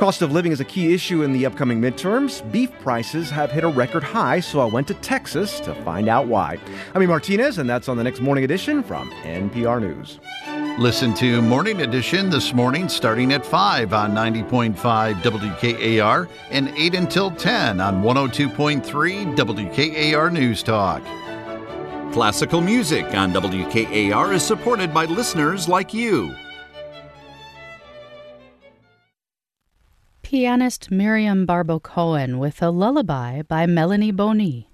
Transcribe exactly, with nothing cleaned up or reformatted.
Cost of living is a key issue in the upcoming midterms. Beef prices have hit a record high, so I went to Texas to find out why. I'm E. Martinez, and that's on the next Morning Edition from N P R News. Listen to Morning Edition this morning starting at five on ninety point five W K A R and eight until ten on one oh two point three W K A R News Talk. Classical music on W K A R is supported by listeners like you. Pianist Miriam Barbo Cohen with a lullaby by Melanie Boni.